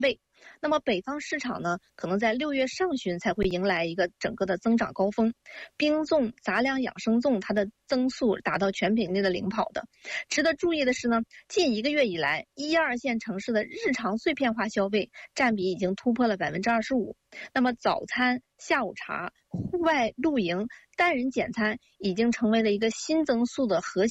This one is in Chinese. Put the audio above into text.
倍。那么北方市场呢，可能在6月上旬才会迎来一个整个的增长高峰。冰粽、杂粮养生粽它的增速达到全品类的领跑的。值得注意的是呢，近1个月以来，1、2线城市的日常碎片化消费占比已经突破了25%。那么早餐、下午茶、户外露营、单人简餐已经成为了一个新增速的核心